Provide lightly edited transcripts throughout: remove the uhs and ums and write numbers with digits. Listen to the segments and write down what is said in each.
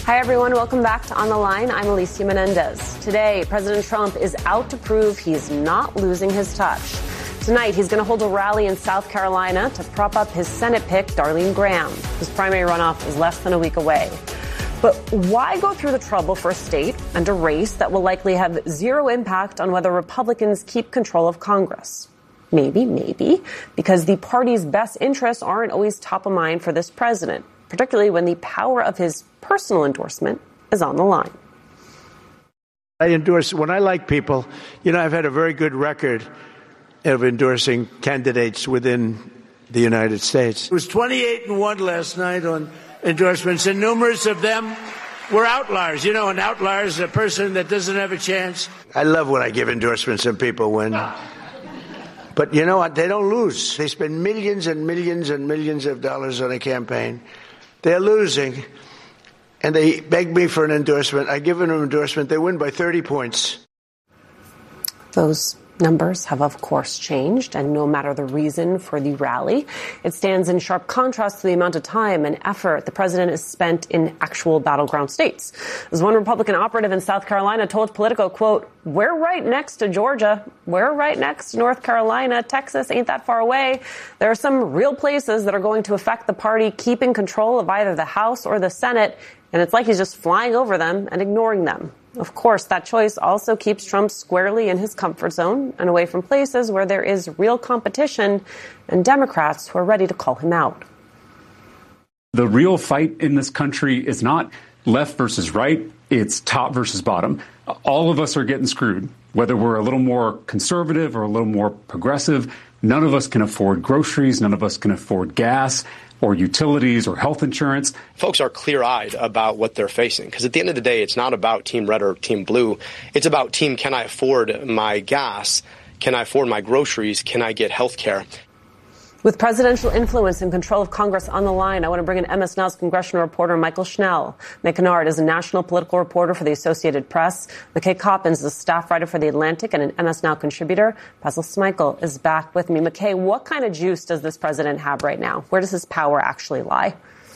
Hi, everyone. Welcome back to On the Line. I'm Alicia Menendez. Today, President Trump is out to prove he's not losing his touch. Tonight, he's going to hold a rally in South Carolina to prop up his Senate pick, Darlene Graham. His primary runoff is less than a week away. But why go through the trouble for a state and a race that will likely have zero impact on whether Republicans keep control of Congress? Maybe, because the party's best interests aren't always top of mind for this president, particularly when the power of his personal endorsement is on the line. I endorse when I like people. You know, I've had a very good record of endorsing candidates within the United States. It was 28-1 last night on endorsements, and numerous of them were outliers. You know, an outlier is a person that doesn't have a chance. I love when I give endorsements and people win. But you know what? They don't lose. They spend millions and millions and millions of dollars on a campaign. They're losing, and they beg me for an endorsement. I give them an endorsement. They win by 30 points. Those numbers have, of course, changed, and no matter the reason for the rally, it stands in sharp contrast to the amount of time and effort the president has spent in actual battleground states. As one Republican operative in South Carolina told Politico, quote, "We're right next to Georgia. We're right next to North Carolina. Texas ain't that far away. There are some real places that are going to affect the party keeping control of either the House or the Senate, and it's like he's just flying over them and ignoring them." Of course, that choice also keeps Trump squarely in his comfort zone and away from places where there is real competition and Democrats who are ready to call him out. The real fight in this country is not left versus right. It's top versus bottom. All of us are getting screwed, whether we're a little more conservative or a little more progressive. None of us can afford groceries. None of us can afford gas or utilities or health insurance. Folks are clear-eyed about what they're facing, because at the end of the day, it's not about Team Red or Team Blue. It's about team, can I afford my gas? Can I afford my groceries? Can I get health care? With presidential influence and control of Congress on the line, I want to bring in MS Now's congressional reporter Michael Schnell. Nick Kennard is a national political reporter for the Associated Press. McKay Coppins is a staff writer for The Atlantic and an MS Now contributor. Basil Smykel is back with me. McKay, what kind of juice does this president have right now? Where does his power actually lie?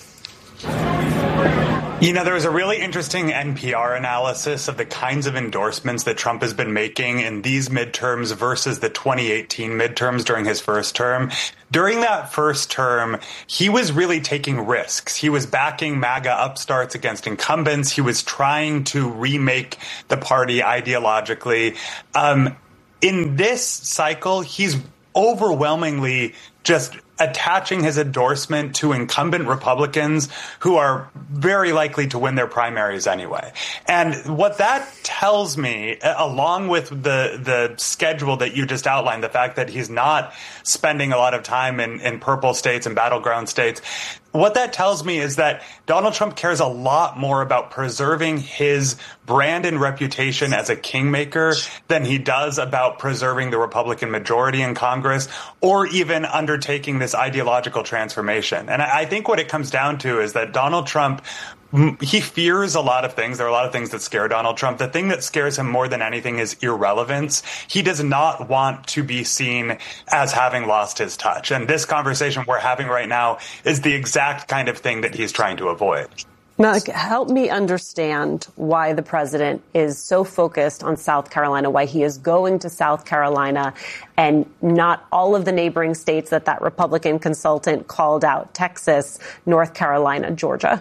You know, there was a really interesting NPR analysis of the kinds of endorsements that Trump has been making in these midterms versus the 2018 midterms during his first term. During that first term, he was really taking risks. He was backing MAGA upstarts against incumbents. He was trying to remake the party ideologically. In this cycle, he's overwhelmingly just attaching his endorsement to incumbent Republicans who are very likely to win their primaries anyway. And what that tells me, along with the schedule that you just outlined, the fact that he's not spending a lot of time in purple states and battleground states, what that tells me is that Donald Trump cares a lot more about preserving his brand and reputation as a kingmaker than he does about preserving the Republican majority in Congress or even undertaking this ideological transformation. And I think what it comes down to is that Donald Trump, he fears a lot of things. There are a lot of things that scare Donald Trump. The thing that scares him more than anything is irrelevance. He does not want to be seen as having lost his touch. And this conversation we're having right now is the exact kind of thing that he's trying to avoid. Now, help me understand why the president is so focused on South Carolina, why he is going to South Carolina and not all of the neighboring states that Republican consultant called out, Texas, North Carolina, Georgia.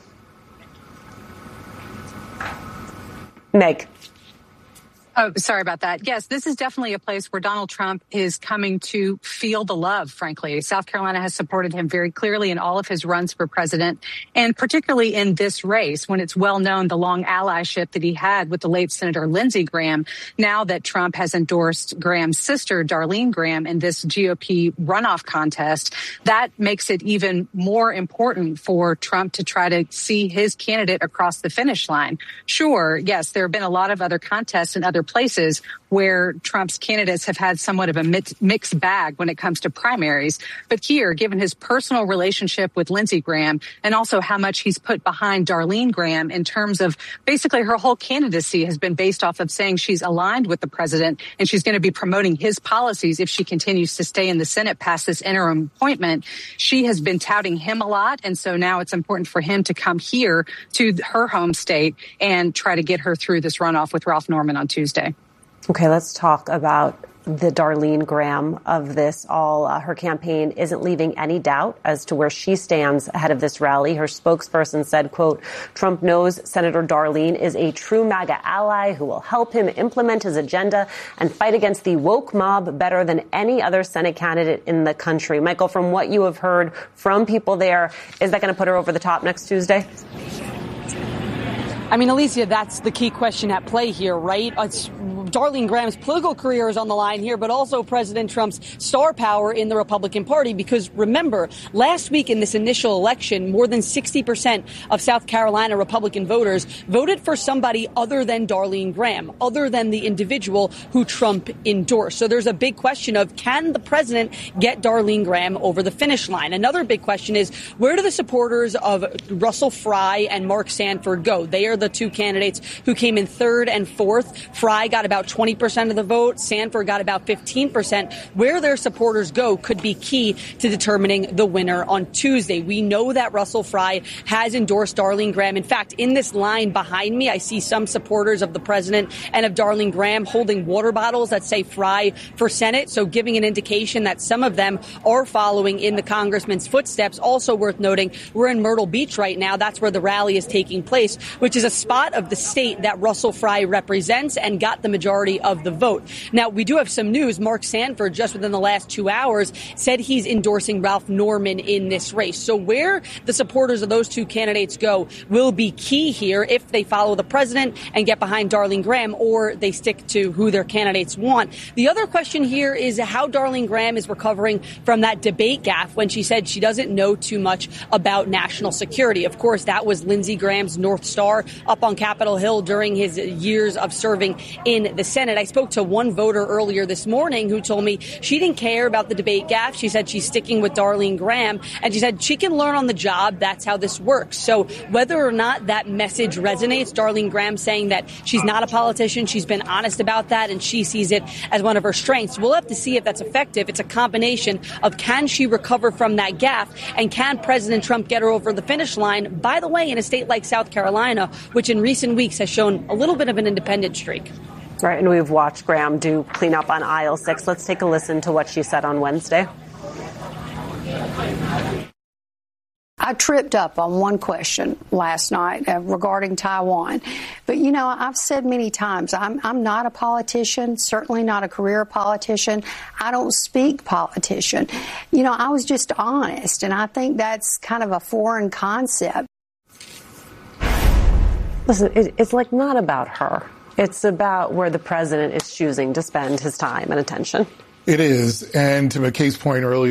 Meg. Oh, sorry about that. Yes, this is definitely a place where Donald Trump is coming to feel the love, frankly. South Carolina has supported him very clearly in all of his runs for president, and particularly in this race when it's well known the long allyship that he had with the late Senator Lindsey Graham. Now that Trump has endorsed Graham's sister, Darlene Graham, in this GOP runoff contest, that makes it even more important for Trump to try to see his candidate across the finish line. Sure, yes, there have been a lot of other contests in other places where Trump's candidates have had somewhat of a mixed bag when it comes to primaries. But here, given his personal relationship with Lindsey Graham and also how much he's put behind Darlene Graham in terms of basically her whole candidacy has been based off of saying she's aligned with the president and she's going to be promoting his policies if she continues to stay in the Senate past this interim appointment. She has been touting him a lot. And so now it's important for him to come here to her home state and try to get her through this runoff with Ralph Norman on Tuesday. Okay, let's talk about the Darlene Graham of this all. Her campaign isn't leaving any doubt as to where she stands ahead of this rally. Her spokesperson said, quote, Trump knows Senator Darlene is a true MAGA ally who will help him implement his agenda and fight against the woke mob better than any other Senate candidate in the country. Michael, from what you have heard from people there, is that going to put her over the top next Tuesday? I mean, Alicia, that's the key question at play here, right? Darlene Graham's political career is on the line here, but also President Trump's star power in the Republican Party. Because remember, last week in this initial election, more than 60% of South Carolina Republican voters voted for somebody other than Darlene Graham, other than the individual who Trump endorsed. So there's a big question of, can the president get Darlene Graham over the finish line? Another big question is, where do the supporters of Russell Fry and Mark Sanford go? They are the two candidates who came in third and fourth. Fry got about 20% of the vote. Sanford got about 15%. Where their supporters go could be key to determining the winner on Tuesday. We know that Russell Fry has endorsed Darlene Graham. In fact, in this line behind me, I see some supporters of the president and of Darlene Graham holding water bottles that say Fry for Senate. So giving an indication that some of them are following in the congressman's footsteps. Also worth noting, we're in Myrtle Beach right now. That's where the rally is taking place, which is a spot of the state that Russell Fry represents and got the majority of the vote. Now, we do have some news. Mark Sanford, just within the last 2 hours, said he's endorsing Ralph Norman in this race. So where the supporters of those two candidates go will be key here if they follow the president and get behind Darlene Graham, or they stick to who their candidates want. The other question here is how Darlene Graham is recovering from that debate gaffe when she said she doesn't know too much about national security. Of course, that was Lindsey Graham's North Star up on Capitol Hill during his years of serving in the Senate. I spoke to one voter earlier this morning who told me she didn't care about the debate gaffe. She said she's sticking with Darlene Graham, and she said she can learn on the job. That's how this works. So whether or not that message resonates, Darlene Graham saying that she's not a politician, she's been honest about that, and she sees it as one of her strengths. We'll have to see if that's effective. It's a combination of, can she recover from that gaffe, and can President Trump get her over the finish line, by the way, in a state like South Carolina, which in recent weeks has shown a little bit of an independent streak. Right, and we've watched Graham do cleanup on aisle 6. Let's take a listen to what she said on Wednesday. I tripped up on one question last night regarding Taiwan. But, you know, I've said many times, I'm not a politician, certainly not a career politician. I don't speak politician. You know, I was just honest, and I think that's kind of a foreign concept. Listen, it's like not about her. It's about where the president is choosing to spend his time and attention. It is. And to McKay's point earlier,